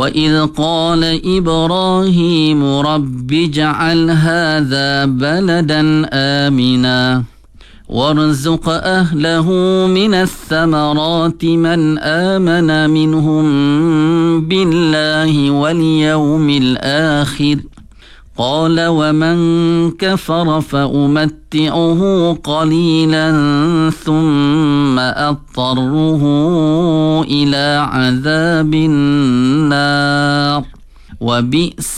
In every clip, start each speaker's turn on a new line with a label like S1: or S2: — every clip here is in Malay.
S1: وإذ قال إبراهيم رب اجعل هذا بلدا آمنا وارزق أهله من الثمرات من آمن منهم بالله واليوم الآخر قال ومن كفر فأمتعه قليلا ثم أضطره إلى عذاب النار وبئس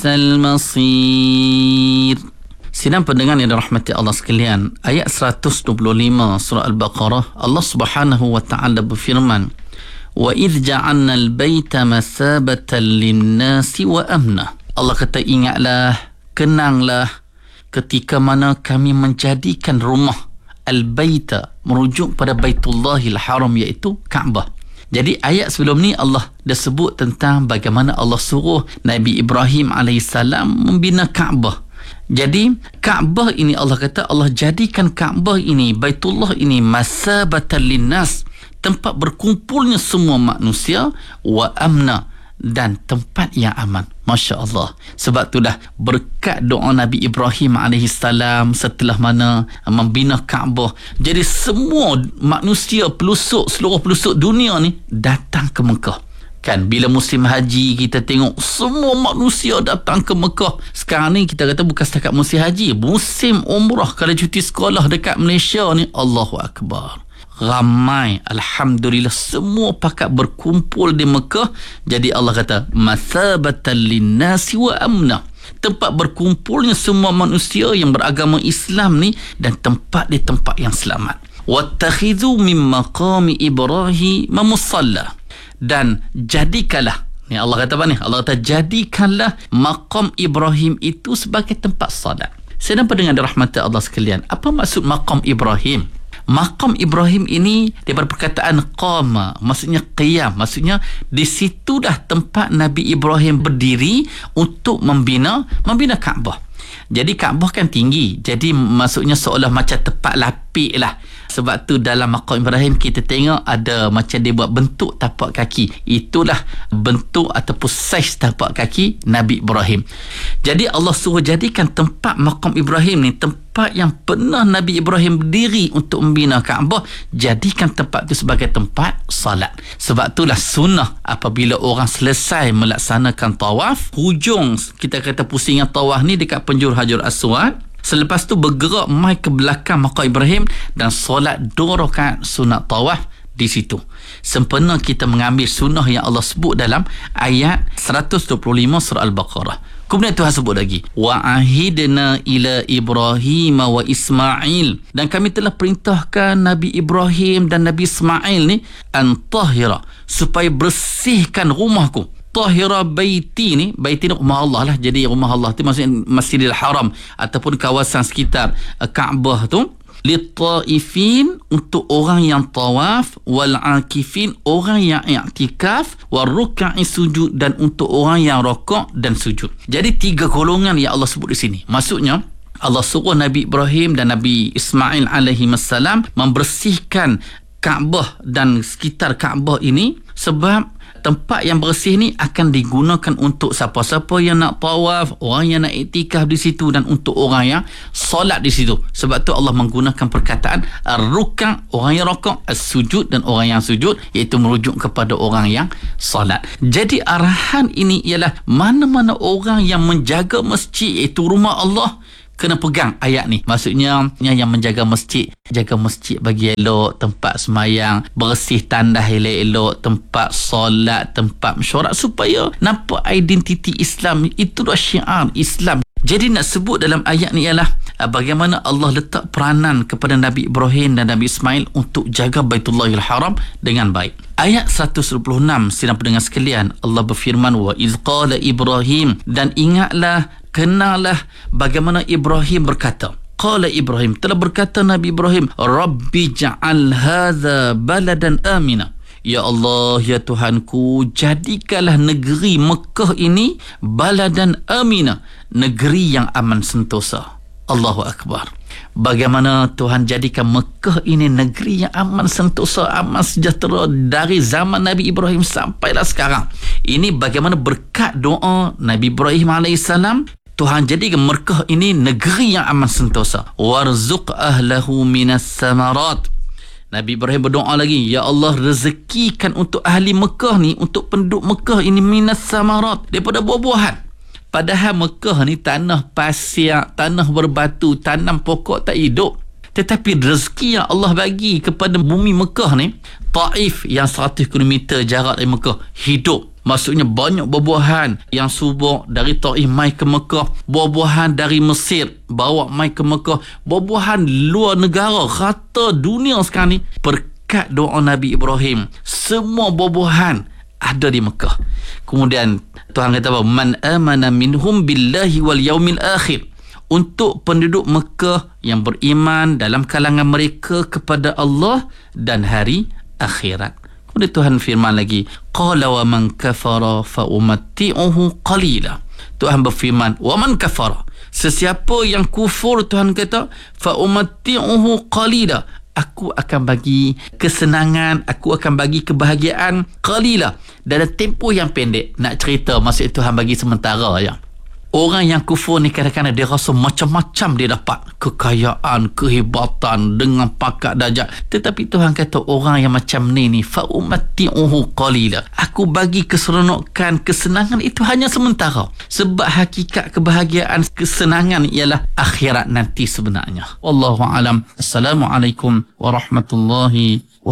S1: المصير. Sidang pendengar yang dirahmati Allah sekalian, ayat 125 surah Al-Baqarah, Allah Subhanahu wa taala berfirman, "Wa idz ja'alna al-baita masabatan lin-nasi wa amna." Allah kata, ingatlah, kenanglah ketika mana kami menjadikan rumah al-baita merujuk pada Baitullahil Haram, iaitu Kaabah. Jadi ayat sebelum ni Allah dah sebut tentang bagaimana Allah suruh Nabi Ibrahim AS membina Kaabah. Jadi Kaabah ini Allah kata, Allah jadikan Kaabah ini, Baitullah ini, masabatan linnas, tempat berkumpulnya semua manusia, wa amna, dan tempat yang aman. Masya Allah. Sebab itulah berkat doa Nabi Ibrahim AS setelah mana membina Kaabah, jadi semua manusia seluruh pelosok dunia ni datang ke Mekah. Kan bila musim haji kita tengok semua manusia datang ke Mekah. Sekarang ni kita kata bukan setakat musim haji, musim umrah kalau cuti sekolah dekat Malaysia ni, Allahu Akbar, ramai, alhamdulillah, semua pakat berkumpul di Mekah. Jadi Allah kata masabatan linnasi wa amna, tempat berkumpulnya semua manusia yang beragama Islam ni, dan tempat di tempat yang selamat. Wattakhidhu min maqami Ibrahim musalla, dan jadikanlah, ni Allah kata apa ni? Allah kata jadikanlah maqam Ibrahim itu sebagai tempat salat. Saya nampak dengan dirahmati Allah sekalian, apa maksud maqam Ibrahim? Maqam Ibrahim ini daripada perkataan qama, maksudnya qiyam, maksudnya di situ dah tempat Nabi Ibrahim berdiri untuk membina Kaabah. Jadi Kaabah kan tinggi, jadi maksudnya seolah macam tepat lapik lah. Sebab tu dalam maqam Ibrahim kita tengok ada macam dia buat bentuk tapak kaki. Itulah bentuk ataupun saiz tapak kaki Nabi Ibrahim. Jadi Allah suruh jadikan tempat maqam Ibrahim ni, tempat yang pernah Nabi Ibrahim berdiri untuk membina Kaabah, jadikan tempat tu sebagai tempat salat. Sebab itulah sunnah apabila orang selesai melaksanakan tawaf, hujung kita kata pusingan tawaf ni dekat penjuru Hajar Aswad, selepas tu bergerak mai ke belakang maqam Ibrahim dan solat 2 rakaat sunat tawaf di situ. Sempena kita mengambil sunnah yang Allah sebut dalam ayat 125 surah Al-Baqarah. Kemudian Tuhan sebut lagi, wa ahidna ila Ibrahim wa Ismail, dan kami telah perintahkan Nabi Ibrahim dan Nabi Ismail ni, antahira, supaya bersihkan rumahku. Tahira baiti ni rumah Allah lah. Jadi rumah Allah tu maksudnya Masjidil Haram ataupun kawasan sekitar Kaabah tu, lit-taifin, untuk orang yang tawaf, wal-akifin, orang yang i'tikaf, wal-ruk'i sujud, dan untuk orang yang rokok dan sujud. Jadi 3 golongan yang Allah sebut di sini. Maksudnya Allah suruh Nabi Ibrahim dan Nabi Ismail alaihissalam membersihkan Kaabah dan sekitar Kaabah ini, sebab tempat yang bersih ni akan digunakan untuk siapa-siapa yang nak tawaf, orang yang nak iktikaf di situ, dan untuk orang yang solat di situ. Sebab tu Allah menggunakan perkataan ar-ruk'a, orang yang rokok, as-sujud, dan orang yang sujud, iaitu merujuk kepada orang yang solat. Jadi arahan ini ialah mana-mana orang yang menjaga masjid, iaitu rumah Allah, kena pegang ayat ni. Maksudnya yang menjaga masjid, jaga masjid bagi elok, tempat semayang, bersih tandas elok-elok, tempat solat, tempat mesyuarat, supaya nampak identiti Islam. Itulah syiar Islam. Jadi nak sebut dalam ayat ni ialah bagaimana Allah letak peranan kepada Nabi Ibrahim dan Nabi Ismail untuk jaga Baitullahil Haram dengan baik. Ayat 126, sidang pendengar sekalian, Allah berfirman, wa iz qala Ibrahim, dan ingatlah, kenallah bagaimana Ibrahim berkata. Qala Ibrahim, telah berkata Nabi Ibrahim, Rabbi ja'al hadha baladan amina. Ya Allah, ya Tuhanku, jadikanlah negeri Mekah ini baladan amina, negeri yang aman sentosa. Allahu Akbar. Bagaimana Tuhan jadikan Mekah ini negeri yang aman sentosa, aman sejahtera dari zaman Nabi Ibrahim sampailah sekarang. Ini bagaimana berkat doa Nabi Ibrahim AS, Tuhan jadikan Mekah ini negeri yang aman sentosa. Warzuq ahlahu minas samarat. Nabi Ibrahim berdoa lagi, ya Allah, rezekikan untuk ahli Mekah ni, untuk penduduk Mekah ini minas samarat, daripada buah-buahan. Padahal Mekah ni tanah pasir, tanah berbatu, tanam pokok tak hidup. Tetapi rezeki yang Allah bagi kepada bumi Mekah ni, Taif yang 100 km jarak dari Mekah, hidup. Maksudnya banyak buah-buahan yang subur dari Taif mai ke Mekah, buah-buahan dari Mesir bawa mai ke Mekah, buah-buahan luar negara, rata dunia sekarang ni, berkat doa Nabi Ibrahim, semua buah-buahan ada di Mekah. Kemudian Tuhan kata apa? Man amana minhum billahi wal yaumil akhir. Untuk penduduk Mekah yang beriman dalam kalangan mereka kepada Allah dan hari akhirat. Kemudian Tuhan firman lagi, qala wa man kafara fa umatti'uhu qalila. Tuhan berfirman, wa man kafara, sesiapa yang kufur, Tuhan kata, fa umatti'uhu qalila, aku akan bagi kesenangan, aku akan bagi kebahagiaan qalila, dalam tempoh yang pendek. Nak cerita, maksud Tuhan bagi sementara je. Orang yang kufur ni kadang-kadang dia rasa macam-macam dia dapat kekayaan, kehebatan dengan pangkat darjat. Tetapi Tuhan kata orang yang macam ni fa umatti'uhu qalila, aku bagi keseronokan, kesenangan itu hanya sementara. Sebab hakikat kebahagiaan, kesenangan ialah akhirat nanti sebenarnya. Wallahu alam. Assalamualaikum warahmatullahi